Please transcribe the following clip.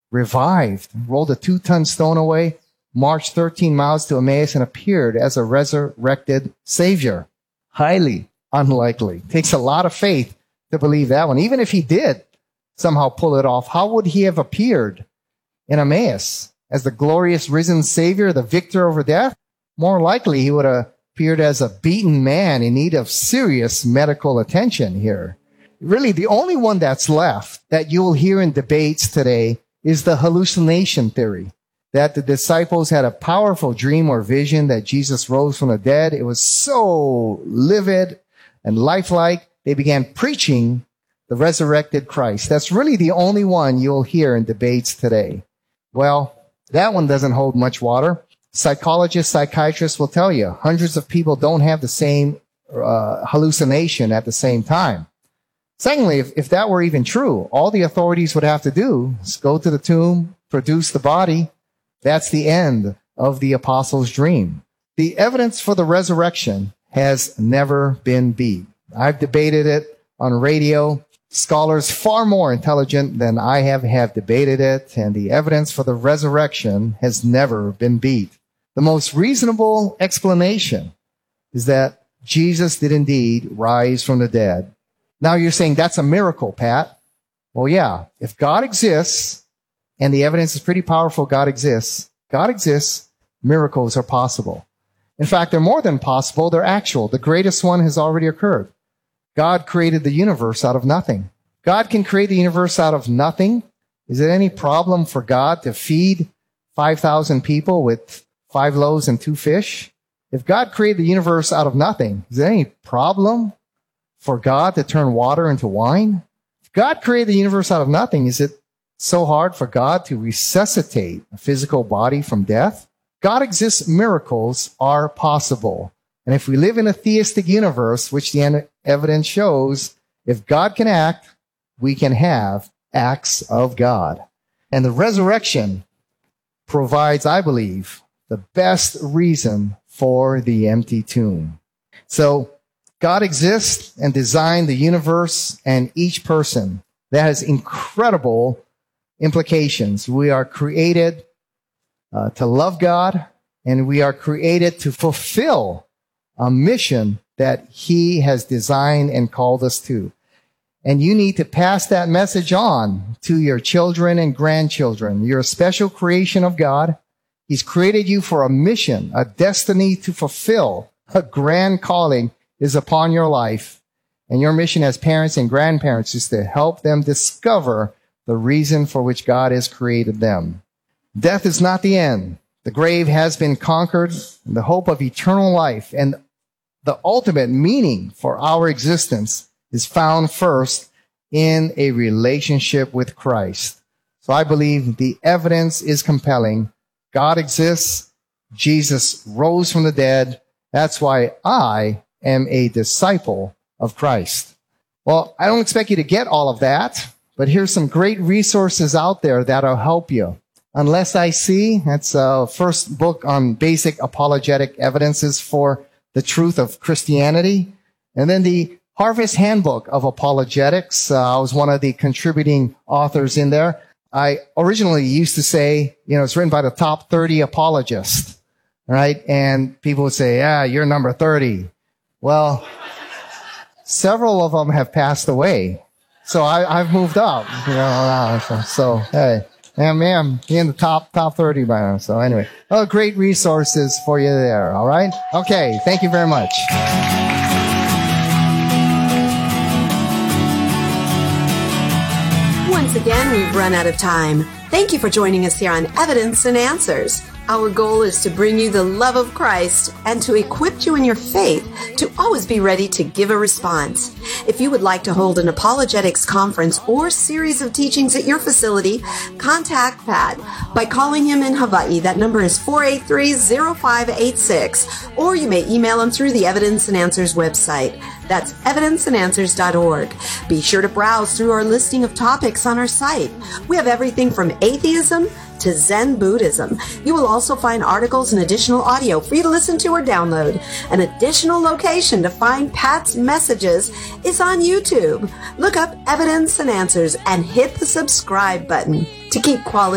revived, rolled a 2-ton stone away, marched 13 miles to Emmaus, and appeared as a resurrected Savior. Highly unlikely. Takes a lot of faith to believe that one. Even if he did somehow pull it off, how would he have appeared in Emmaus as the glorious risen Savior, the victor over death? More likely, he would have appeared as a beaten man in need of serious medical attention here. Really, the only one that's left that you'll hear in debates today is the hallucination theory, that the disciples had a powerful dream or vision that Jesus rose from the dead. It was so livid and lifelike, they began preaching the resurrected Christ. That's really the only one you'll hear in debates today. Well, that one doesn't hold much water. Psychologists, psychiatrists will tell you hundreds of people don't have the same hallucination at the same time. Secondly, if that were even true, all the authorities would have to do is go to the tomb, produce the body. That's the end of the apostles' dream. The evidence for the resurrection has never been beat. I've debated it on radio. Scholars far more intelligent than I have debated it, and the evidence for the resurrection has never been beat. The most reasonable explanation is that Jesus did indeed rise from the dead. Now you're saying that's a miracle, Pat. Well, yeah, if God exists, and the evidence is pretty powerful, God exists, miracles are possible. In fact, they're more than possible, they're actual. The greatest one has already occurred. God created the universe out of nothing. God can create the universe out of nothing. Is it any problem for God to feed 5,000 people with 5 loaves and 2 fish? If God created the universe out of nothing, is there any problem for God to turn water into wine? If God created the universe out of nothing, is it so hard for God to resuscitate a physical body from death? God exists, miracles are possible. And if we live in a theistic universe, which the evidence shows, if God can act, we can have acts of God. And the resurrection provides, I believe, the best reason for the empty tomb. So God exists and designed the universe and each person. That has incredible implications. We are created to love God, and we are created to fulfill a mission that He has designed and called us to. And you need to pass that message on to your children and grandchildren. You're a special creation of God. He's created you for a mission, a destiny to fulfill. A grand calling is upon your life. And your mission as parents and grandparents is to help them discover the reason for which God has created them. Death is not the end. The grave has been conquered. And the hope of eternal life and the ultimate meaning for our existence is found first in a relationship with Christ. So I believe the evidence is compelling. God exists. Jesus rose from the dead. That's why I am a disciple of Christ. Well, I don't expect you to get all of that, but here's some great resources out there that'll help you. Unless I See, that's a first book on basic apologetic evidences for the truth of Christianity. And then the Harvest Handbook of Apologetics. I was one of the contributing authors in there. I originally used to say, it's written by the top 30 apologists, right? And people would say, yeah, you're number 30. Well, several of them have passed away. So I've moved up, so hey. And ma'am, in the top 30 by now. So anyway, great resources for you there. All right. Okay. Thank you very much. Once again, we've run out of time. Thank you for joining us here on Evidence and Answers. Our goal is to bring you the love of Christ and to equip you in your faith to always be ready to give a response. If you would like to hold an apologetics conference or series of teachings at your facility, contact Pat by calling him in Hawaii. That number is 483-0586, or you may email him through the Evidence and Answers website. That's evidenceandanswers.org. Be sure to browse through our listing of topics on our site. We have everything from atheism to Zen Buddhism. You will also find articles and additional audio for you to listen to or download. An additional location to find Pat's messages is on YouTube. Look up Evidence and Answers and hit the subscribe button to keep quality